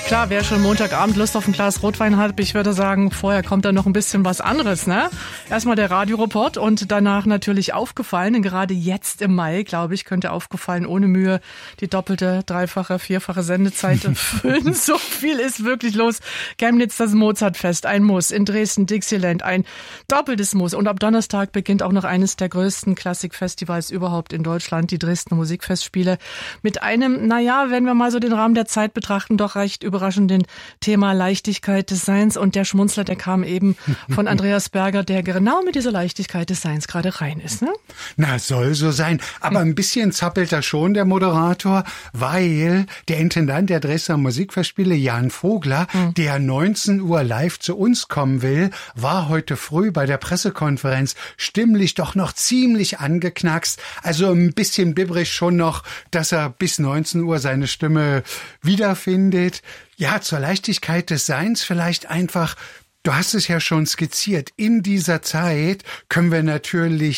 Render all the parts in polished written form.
Klar, wer schon Montagabend Lust auf ein Glas Rotwein hat, ich würde sagen, vorher kommt da noch ein bisschen was anderes, ne? Erstmal der Radioreport und danach natürlich aufgefallen, denn gerade jetzt im Mai, glaube ich, könnte aufgefallen ohne Mühe die doppelte, dreifache, vierfache Sendezeit füllen. So viel ist wirklich los. Chemnitz, das Mozartfest, ein Muss. In Dresden, Dixieland, ein doppeltes Muss. Und ab Donnerstag beginnt auch noch eines der größten Klassikfestivals überhaupt in Deutschland, die Dresdner Musikfestspiele. Mit einem, naja, wenn wir mal so den Rahmen der Zeit betrachten, doch recht überraschenden Thema Leichtigkeit des Seins. Und der Schmunzler, der kam eben von Andreas Berger, der genau mit dieser Leichtigkeit des Seins gerade rein ist, ne? Na, soll so sein. Aber ein bisschen zappelt er schon, der Moderator, weil der Intendant der Dresdner Musikfestspiele, Jan Vogler, der 19 Uhr live zu uns kommen will, war heute früh bei der Pressekonferenz stimmlich doch noch ziemlich angeknackst. Also ein bisschen bibbrig schon noch, dass er bis 19 Uhr seine Stimme wiederfindet. Ja, zur Leichtigkeit des Seins vielleicht einfach, du hast es ja schon skizziert, in dieser Zeit können wir natürlich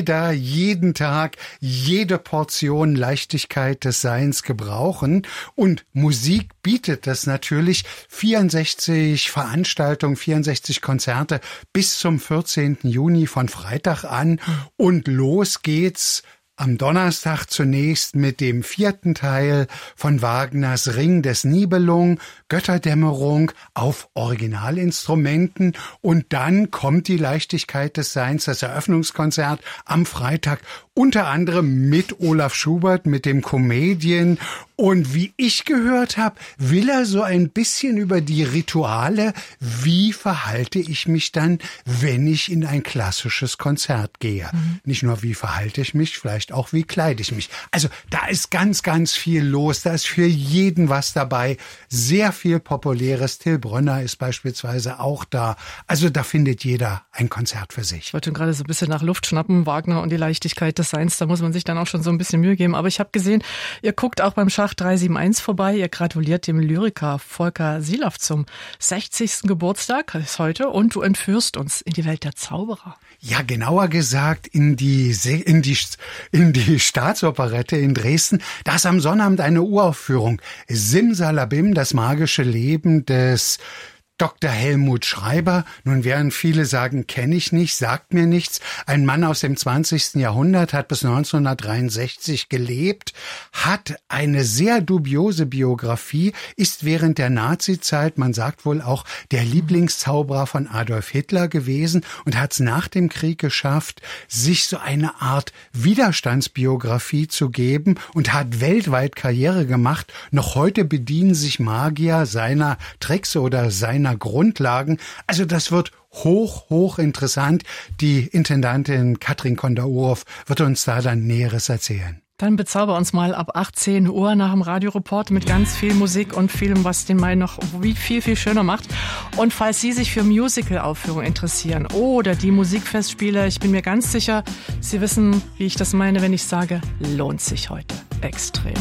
jeden Tag, jede Portion Leichtigkeit des Seins gebrauchen. Und Musik bietet das natürlich. 64 Veranstaltungen, 64 Konzerte bis zum 14. Juni von Freitag an. Und los geht's am Donnerstag zunächst mit dem 4. Teil von Wagners Ring des Nibelung, Götterdämmerung auf Originalinstrumenten, und dann kommt die Leichtigkeit des Seins, das Eröffnungskonzert am Freitag, unter anderem mit Olaf Schubert, mit dem Comedian. Und wie ich gehört habe, will er so ein bisschen über die Rituale, wie verhalte ich mich dann, wenn ich in ein klassisches Konzert gehe. Nicht nur, wie verhalte ich mich, vielleicht auch, wie kleide ich mich. Also da ist ganz, ganz viel los. Da ist für jeden was dabei. Sehr viel Populäres. Till Brönner ist beispielsweise auch da. Also da findet jeder ein Konzert für sich. Ich wollte gerade so ein bisschen nach Luft schnappen, Wagner und die Leichtigkeit des Seins. Da muss man sich dann auch schon so ein bisschen Mühe geben. Aber ich habe gesehen, ihr guckt auch beim Schach 371 vorbei. Ihr gratuliert dem Lyriker Volker Silaff zum 60. Geburtstag, das ist heute, und du entführst uns in die Welt der Zauberer. Ja, genauer gesagt in die Staatsoperette in Dresden. Da ist am Sonnabend eine Uraufführung. Simsalabim, das magische Leben des Dr. Helmut Schreiber. Nun werden viele sagen, kenne ich nicht, sagt mir nichts. Ein Mann aus dem 20. Jahrhundert, hat bis 1963 gelebt, hat eine sehr dubiose Biografie, ist während der Nazizeit, man sagt wohl auch, der Lieblingszauberer von Adolf Hitler gewesen und hat es nach dem Krieg geschafft, sich so eine Art Widerstandsbiografie zu geben und hat weltweit Karriere gemacht. Noch heute bedienen sich Magier seiner Tricks oder seiner Grundlagen. Also das wird hoch interessant. Die Intendantin Katrin Kondaurov wird uns da dann Näheres erzählen. Dann bezauber uns mal ab 18 Uhr nach dem Radioreport mit ganz viel Musik und vielem, was den Mai noch viel schöner macht. Und falls Sie sich für Musical-Aufführungen interessieren oder die Musikfestspiele, ich bin mir ganz sicher, Sie wissen, wie ich das meine, wenn ich sage, lohnt sich heute extrem.